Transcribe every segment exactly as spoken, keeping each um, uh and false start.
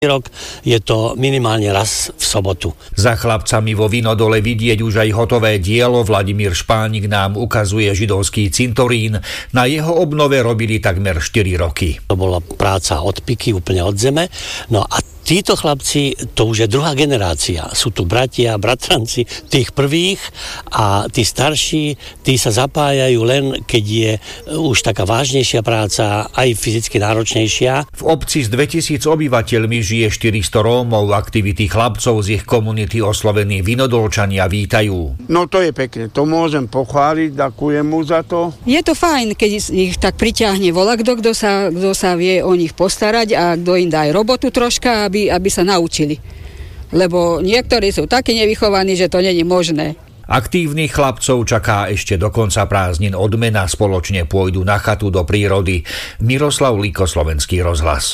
rok je to minimálne raz v sobotu. Za chlapcami vo Vinodole vidieť už aj hotové dielo. Vladimír Špánik nám ukazuje židovský cintorín. Na jeho obnove robili takmer štyri roky. To bola práca od piky, úplne od zeme. No a títo chlapci, to už je druhá generácia. Sú tu bratia, bratranci tých prvých a tí starší, tí sa zapájajú len, keď je už taká vážnejšia práca, aj fyzicky náročnejšia. V obci s dvetisíc obyvateľmi žije štyristo Rómov. Aktivity chlapcov z ich komunity oslovení Vinodolčania vítajú. No to je pekne, to môžem pochváliť, ďakujem mu za to. Je to fajn, keď ich tak priťahne volakto, kto sa, kto sa vie o nich postarať a kto im dá aj robotu troška, aby, aby sa naučili. Lebo niektorí sú takí nevychovaní, že to není možné. Aktívnych chlapcov čaká ešte do konca prázdnin odmena. Spoločne pôjdu na chatu do prírody. Miroslav Líko, Slovenský rozhlas.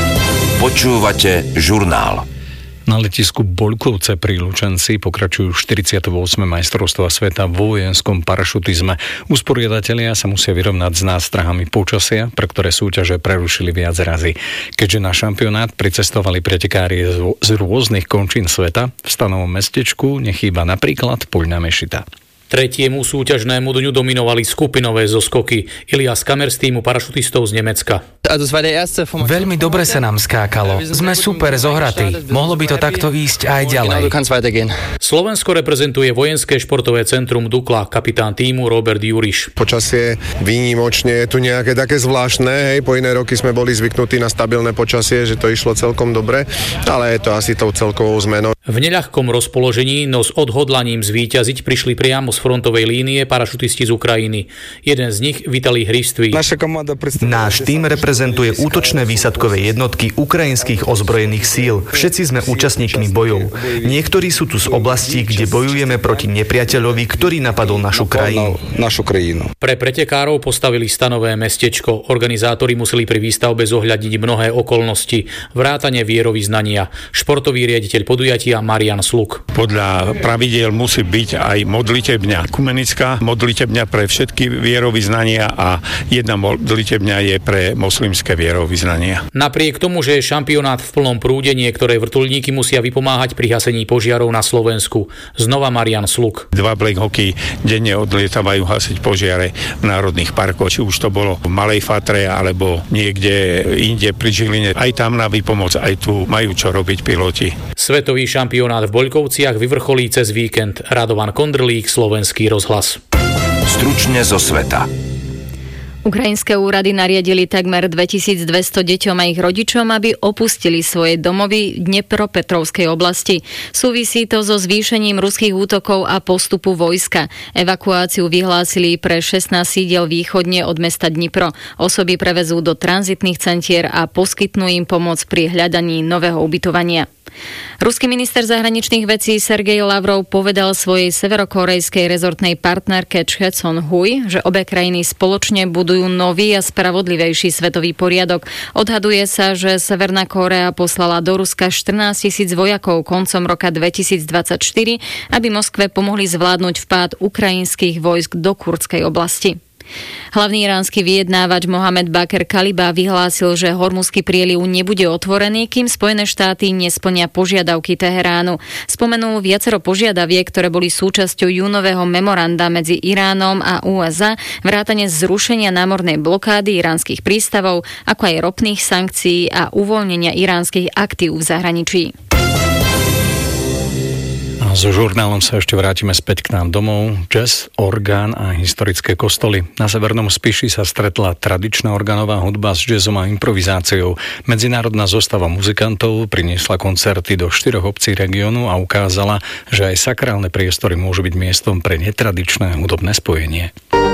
Počúvate žurnál. Na letisku Boľkovce pri Lučenci pokračujú štyridsiate ôsme majstrovstvá sveta vo vojenskom parašutizme. Usporiadatelia sa musia vyrovnať s nástrahami počasia, pre ktoré súťaže prerušili viac razy. Keďže na šampionát pricestovali pretekári z rôznych končín sveta, v stanovom mestečku nechýba napríklad Poľná Mešita. Tretiemu súťažnému dňu dominovali skupinové zoskoky. Ilias Kamer z týmu parašutistov z Nemecka. Veľmi dobre sa nám skákalo. Sme super zohratí. Mohlo by to takto ísť aj ďalej. Slovensko reprezentuje vojenské športové centrum Dukla, kapitán týmu Robert Juriš. Počasie výnimočne je tu nejaké také zvláštne. Hej. Po iné roky sme boli zvyknutí na stabilné počasie, že to išlo celkom dobre, ale je to asi tou celkovou zmenou. V neľahkom rozpoložení, no s odhodlaním zvíťaziť prišli priamo z frontovej línie parašutisti z Ukrajiny. Jeden z nich, Vitalij Hristvý. Náš tím reprezentuje útočné výsadkové jednotky ukrajinských ozbrojených síl. Všetci sme účastníkmi bojov. Niektorí sú tu z oblastí, kde bojujeme proti nepriateľovi, ktorý napadol našu krajinu. Našu krajinu. Pre pretekárov postavili stanové mestečko. Organizátori museli pri výstavbe zohľadniť mnohé okolnosti, vrátane vierovyznania. Športový riaditeľ podujatia Marian Sluk. Podľa pravidiel musí byť aj modlitebňa kumenická, modlitebňa pre všetky vierovyznania a jedna modlitebňa je pre moslimské vierovyznania. Napriek tomu, že je šampionát v plnom prúde, niektoré vrtuľníky musia vypomáhať pri hasení požiarov na Slovensku. Znova Marian Sluk. Dva Black Hawky denne odlietavajú hasiť požiare v národných parkoch, či už to bolo v Malej Fatre alebo niekde inde pri Žiline. Aj tam na výpomoc, aj tu majú čo robiť piloti. Svetový šampionát v Boľkovciach vyvrcholí cez víkend. Radovan Kondrlík, Slovenský rozhlas. Stručne zo sveta. Ukrajinské úrady nariadili takmer dvetisícdvesto deťom a ich rodičom, aby opustili svoje domovy v Dnepropetrovskej oblasti. Súvisí to so zvýšením ruských útokov a postupu vojska. Evakuáciu vyhlásili pre šestnásť sídiel východne od mesta Dnipro. Osoby prevezú do tranzitných centier a poskytnú im pomoc pri hľadaní nového ubytovania. Ruský minister zahraničných vecí Sergej Lavrov povedal svojej severokorejskej rezortnej partnerke Chhe Son-hui, že obe krajiny spoločne budujú nový a spravodlivejší svetový poriadok. Odhaduje sa, že Severná Kórea poslala do Ruska štrnásť tisíc vojakov koncom roka dvetisícdvadsaťštyri, aby Moskve pomohli zvládnuť vpád ukrajinských vojsk do kurdskej oblasti. Hlavný iránsky vyjednávač Mohamed Bakr Kaliba vyhlásil, že Hormuzský prieliv nebude otvorený, kým Spojené štáty nesplnia požiadavky Teheránu. Spomenul viacero požiadaviek, ktoré boli súčasťou júnového memoranda medzi Iránom a ú es á, vrátane zrušenia námornej blokády iránskych prístavov, ako aj ropných sankcií a uvoľnenia iránskych aktív v zahraničí. So žurnálom sa ešte vrátime späť k nám domov. Jazz, orgán a historické kostoly. Na Severnom Spiši sa stretla tradičná orgánová hudba s jazzom a improvizáciou. Medzinárodná zostava muzikantov priniesla koncerty do štyroch obcí regiónu a ukázala, že aj sakrálne priestory môžu byť miestom pre netradičné hudobné spojenie.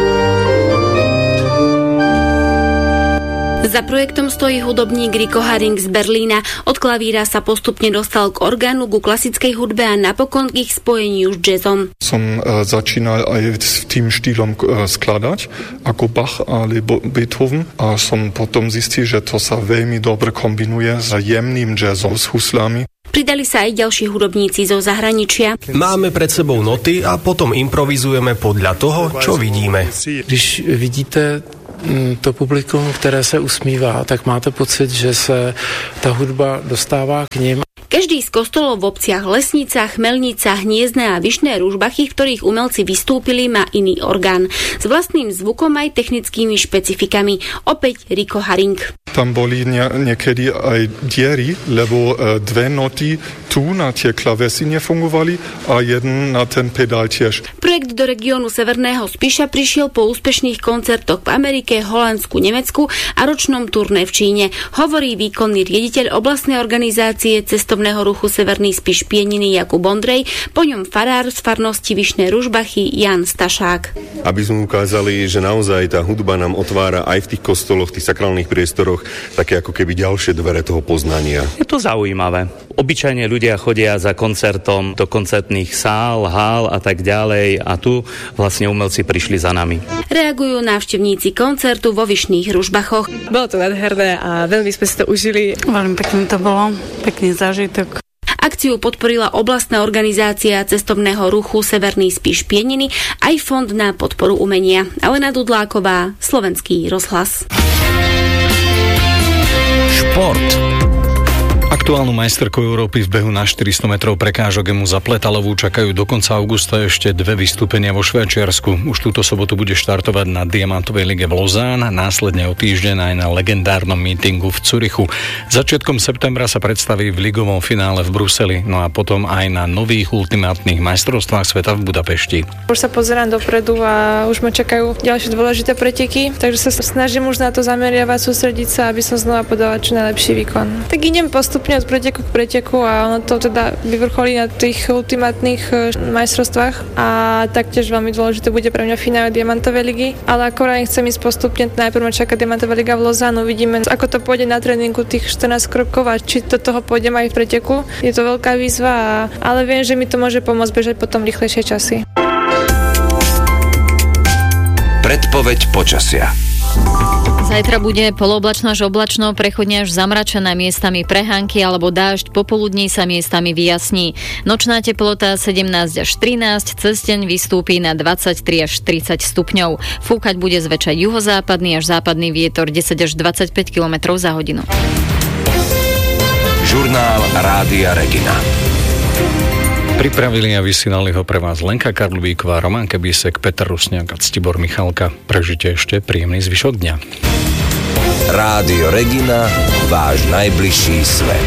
Za projektom stojí hudobník Rico Haring z Berlína. Od klavíra sa postupne dostal k orgánu, ku klasickej hudbe a napokon k ich spojeniu s jazzom. Som uh, začínal aj s tým štýlom uh, skladať, ako Bach alebo Beethoven. A som potom zistil, že to sa veľmi dobre kombinuje s jemným jazzom, s huslami. Pridali sa aj ďalší hudobníci zo zahraničia. Máme pred sebou noty a potom improvizujeme podľa toho, čo vidíme. Když vidíte to publikum, které se usmívá, tak máte pocit, že se ta hudba dostává k nim. Každý z kostolov v obciach Lesnica, Chmelnica, Hniezdne a Vyšné Ružbachy, v ktorých umelci vystúpili, má iný orgán. S vlastným zvukom aj technickými špecifikami. Opäť Rico Haring. Tam boli nie, niekedy aj diery, lebo e, dve noty tu na tie klavesy nefungovali a jeden na ten pedál tiež. Projekt do regiónu Severného Spiša prišiel po úspešných koncertoch v Amerike, Holandsku, Nemecku a ročnom turné v Číne, hovorí výkonný riaditeľ oblastnej organizácie cestovného ruchu Severný Spiš Pieniny Jakub Ondrej, po ňom farár z farnosti Vyšné Ružbachy Jan Stašák. Aby sme ukázali, že naozaj tá hudba nám otvára aj v tých kostoloch, tých sakrálnych priestoroch, také ako keby ďalšie dvere toho poznania. Je to zaujímavé. Obyčajne ľudia chodia za koncertom do koncertných sál, hál a tak ďalej a tu vlastne umelci prišli za nami. Reagujú návštevníci koncertu vo Vyšných Ružbachoch. Bolo to nádherné a veľmi sme si to užili. Veľmi pekne to bolo, pekný zážitok. Akciu podporila oblastná organizácia cestovného ruchu Severný Spiš Pieniny aj Fond na podporu umenia. Alena Dudláková, Slovenský rozhlas. Šport. Aktuálnu majsterku Európy v behu na štyristo metrov prekážok Emu Zapletalovú čakajú do konca augusta ešte dve vystúpenia vo Švajčiarsku. Už túto sobotu bude štartovať na Diamantovej lige v Lozán, následne o týždeň aj na legendárnom mítingu v Curychu. Začiatkom septembra sa predstaví v ligovom finále v Bruseli, no a potom aj na nových ultimátnych majstrovstvách sveta v Budapešti. Už sa pozerám dopredu a už ma čakajú ďalšie dôležité preteky, takže sa snažím už na to zameriavať, sústrediť sa, aby som znova podala čo najlepší výkon. Tak idem postupne od preteku k preteku a ono to teda vyvrcholí na tých ultimátnych majstrovstvách a taktiež veľmi dôležité bude pre mňa finále Diamantovej ligy, ale ako aj chcem ísť postupne, najprv ma čaká Diamantová liga v Lozánu, vidíme, ako to pôjde na tréningu tých štrnásť krokov a či do toho pôjdem aj v preteku. Je to veľká výzva, ale viem, že mi to môže pomôcť bežať potom rýchlejšie časy. Predpoveď počasia. Zajtra bude polooblačno až oblačno, prechodne až zamračené, miestami prehánky alebo dážď, popoludní sa miestami vyjasní. Nočná teplota sedemnásť až trinásť, cez deň vystúpi na dvadsaťtri až tridsať stupňov. Fúkať bude zväčša juhozápadný až západný vietor desať až dvadsaťpäť kilometrov za hodinu. Žurnál Rádia Regina. Pripravili a vysielali ho pre vás Lenka Karlubíková, Roman Kebísek, Peter Rusňák a Ctibor Michalka. Prežite ešte príjemný zvyšok dňa. Rádio Regina, váš najbližší svet.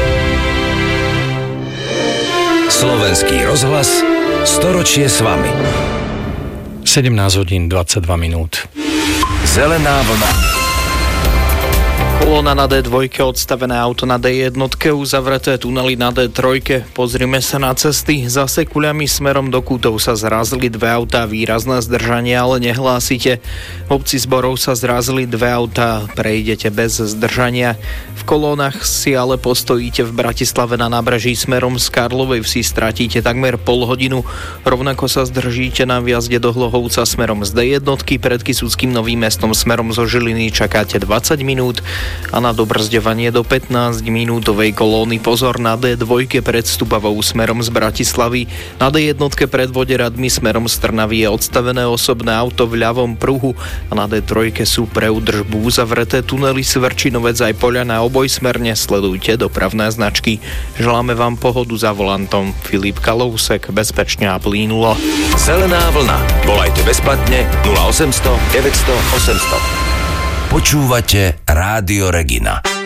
Slovenský rozhlas, storočie s vami. sedemnásť hodín dvadsaťdva minút. Zelená vlna. Kolóna na dé dva, odstavené auto na dé jeden, uzavreté tunely na dé tri. Pozrime sa na cesty. Za Sekuľami smerom do Kútov sa zrazili dve autá, výrazné zdržanie, ale nehlásite. V obci Zborov sa zrazili dve autá, prejdete bez zdržania. V kolónach si ale postojíte v Bratislave na nábreží smerom z Karlovej Vsi, stratíte takmer pol hodinu. Rovnako sa zdržíte na vjazde do Hlohovca smerom z dé jeden, pred Kysuckým Novým Mestom smerom zo Žiliny čakáte dvadsať minút. A na dobrzďovanie do pätnásťminútovej kolóny pozor na dé dva pred Stupavou smerom z Bratislavy. Na dé jeden pred Voderadmi smerom z Trnavy je odstavené osobné auto v ľavom pruhu a na dé tri sú pre údržbu uzavreté tunely Svrčinovec aj Poľana obojsmerne. Sledujte dopravné značky. Želáme vám pohodu za volantom. Filip Kalousek, bezpečne a plynulo. Zelená vlna. Volajte bezplatne nula osemsto deväťsto osemsto. Počúvate Rádio Regina.